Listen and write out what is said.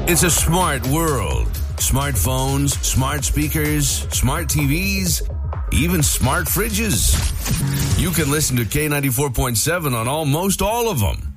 It's a smart world. Smartphones, smart speakers, smart TVs, even smart fridges. You can listen to K94.7 on almost all of them.